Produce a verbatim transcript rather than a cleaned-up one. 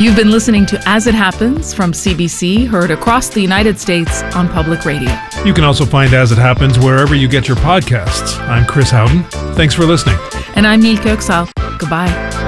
You've been listening to As It Happens from C B C, heard across the United States on public radio. You can also find As It Happens wherever you get your podcasts. I'm Chris Howden. Thanks for listening. And I'm Neil Köksal. Goodbye.